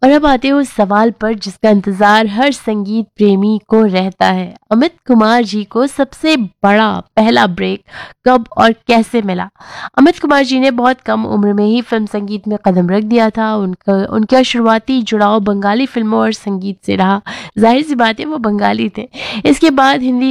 और अब आते हैं उस सवाल पर जिसका इंतजार हर संगीत प्रेमी को रहता है। अमित कुमार जी को सबसे बड़ा पहला ब्रेक कब और कैसे मिला? अमित कुमार जी ने बहुत कम उम्र में ही फिल्म संगीत में कदम रख दिया था। उनका शुरुआती जुड़ाव बंगाली फिल्मों और संगीत से रहा। जाहिर सी बात है वो बंगाली थे। इसके बाद हिंदी